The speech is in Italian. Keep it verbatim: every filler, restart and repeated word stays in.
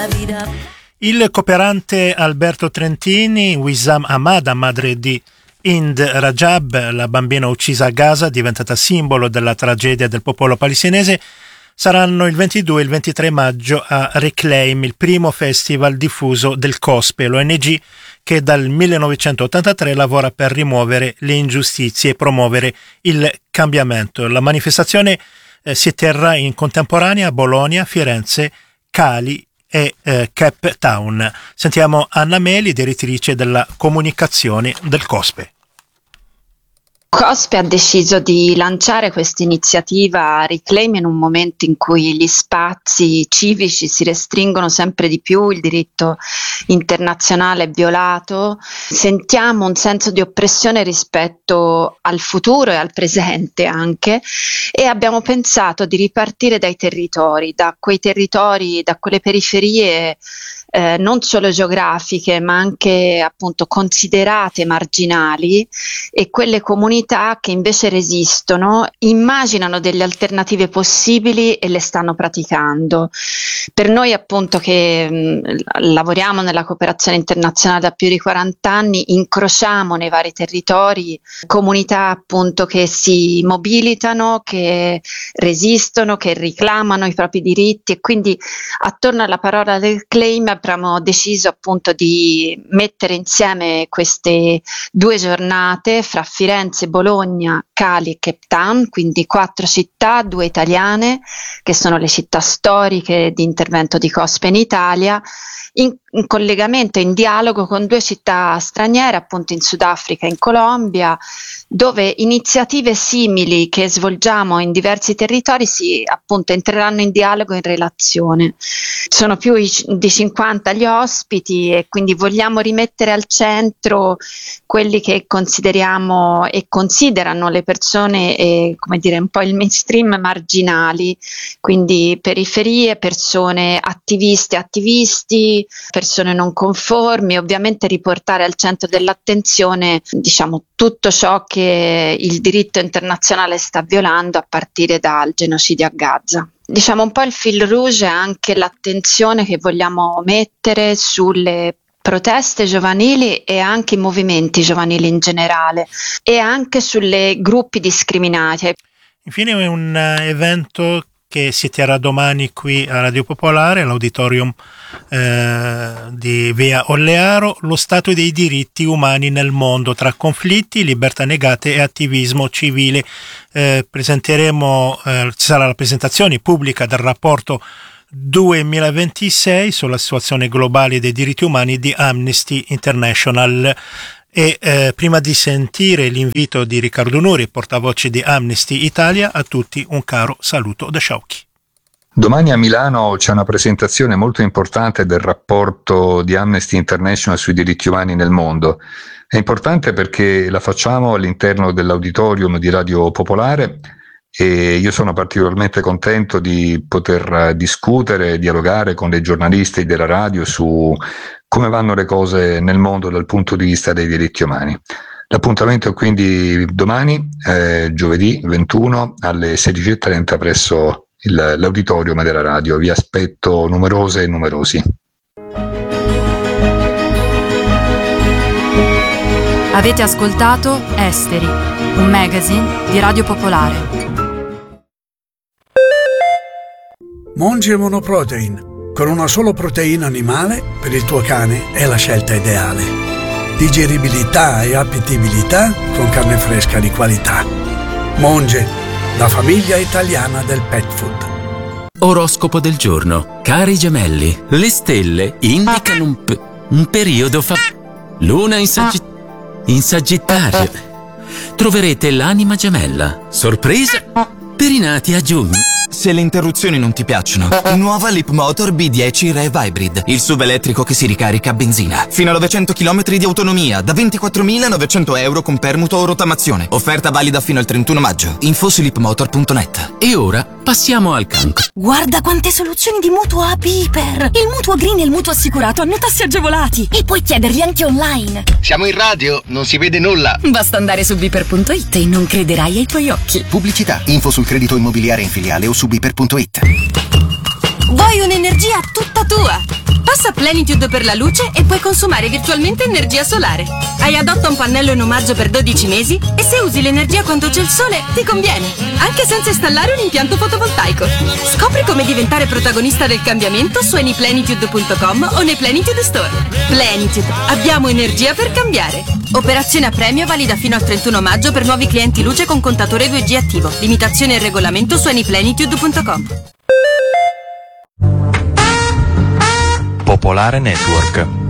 la vida. Il cooperante Alberto Trentini, Wissam Ahmad, madre di Hind Rajab, la bambina uccisa a Gaza, diventata simbolo della tragedia del popolo palestinese, saranno il ventidue e il ventitré maggio a Reclaim, il primo festival diffuso del COSPE, l'O N G che dal millenovecentottantatré lavora per rimuovere le ingiustizie e promuovere il cambiamento. La manifestazione eh, si terrà in contemporanea a Bologna, Firenze, Cali e eh, Cape Town. Sentiamo Anna Meli, direttrice della comunicazione del COSPE. COSPE ha deciso di lanciare questa iniziativa Reclaim in un momento in cui gli spazi civici si restringono sempre di più, il diritto internazionale è violato, sentiamo un senso di oppressione rispetto al futuro e al presente anche, e abbiamo pensato di ripartire dai territori, da quei territori, da quelle periferie Eh, non solo geografiche ma anche appunto considerate marginali, e quelle comunità che invece resistono, immaginano delle alternative possibili e le stanno praticando. Per noi appunto che mh, lavoriamo nella cooperazione internazionale da più di quaranta anni, incrociamo nei vari territori comunità appunto che si mobilitano, che resistono, che reclamano i propri diritti, e quindi attorno alla parola del claim abbiamo deciso appunto di mettere insieme queste due giornate fra Firenze, Bologna, Cali e Cape Town, quindi quattro città, due italiane, che sono le città storiche di intervento di COSPE in Italia, in, in collegamento, in dialogo con due città straniere, appunto in Sudafrica e in Colombia, dove iniziative simili che svolgiamo in diversi territori si appunto entreranno in dialogo, in relazione. Sono più di cinquanta gli ospiti e quindi vogliamo rimettere al centro quelli che consideriamo e considerano le persone, eh, come dire, un po' il mainstream marginali, quindi periferie, persone attiviste, attivisti, persone non conformi, ovviamente riportare al centro dell'attenzione, diciamo, tutto ciò che il diritto internazionale sta violando a partire dal genocidio a Gaza. Diciamo un po' il fil rouge è anche l'attenzione che vogliamo mettere sulle proteste giovanili e anche i movimenti giovanili in generale, e anche sulle gruppi discriminati. Infine è un evento che si terrà domani qui a Radio Popolare, all'auditorium eh, di Via Ollearo, lo stato dei diritti umani nel mondo tra conflitti, libertà negate e attivismo civile. Eh, presenteremo, eh, ci sarà la presentazione pubblica del rapporto duemilaventisei sulla situazione globale dei diritti umani di Amnesty International. E eh, prima di sentire l'invito di Riccardo Nuri, portavoce di Amnesty Italia, a tutti un caro saluto da Sciauchi. Domani a Milano c'è una presentazione molto importante del rapporto di Amnesty International sui diritti umani nel mondo. È importante perché la facciamo all'interno dell'auditorium di Radio Popolare e io sono particolarmente contento di poter discutere, dialogare con dei giornalisti della radio su come vanno le cose nel mondo dal punto di vista dei diritti umani. L'appuntamento è quindi domani, eh, giovedì ventuno alle sedici e trenta presso il, l'auditorium della radio. Vi aspetto numerose e numerosi. Avete ascoltato Esteri, un magazine di Radio Popolare. Monge Monoprotein. Con una sola proteina animale, per il tuo cane è la scelta ideale. Digeribilità e appetibilità con carne fresca di qualità. Monge, la famiglia italiana del pet food. Oroscopo del giorno. Cari gemelli, le stelle indicano un, p- un periodo fa... Luna in, saggi- in Sagittario. Troverete l'anima gemella. Sorpresa per i nati a giugno. Se le interruzioni non ti piacciono, nuova Leapmotor B dieci Rev Hybrid, il S U V elettrico che si ricarica a benzina. Fino a novecento chilometri di autonomia, da ventiquattromilanovecento euro con permuto o rottamazione. Offerta valida fino al trentuno maggio. Info su leapmotor punto net. E ora passiamo al cancro. Guarda quante soluzioni di mutuo a Piper! Il mutuo green e il mutuo assicurato hanno tassi agevolati e puoi chiederli anche online. Siamo in radio, non si vede nulla. Basta andare su biper punto it e non crederai ai tuoi occhi. Pubblicità, info sul credito immobiliare in filiale o su biper punto it. Vuoi un'energia tutta tua? Acquista Plenitude per la luce e puoi consumare virtualmente energia solare. Hai Adotta un pannello in omaggio per dodici mesi e se usi l'energia quando c'è il sole ti conviene, anche senza installare un impianto fotovoltaico. Scopri come diventare protagonista del cambiamento su anyplenitude punto com o nei Plenitude Store. Plenitude, abbiamo energia per cambiare. Operazione a premio valida fino al trentuno maggio per nuovi clienti luce con contatore due G attivo. Limitazione e regolamento su anyplenitude punto com. Popolare Network.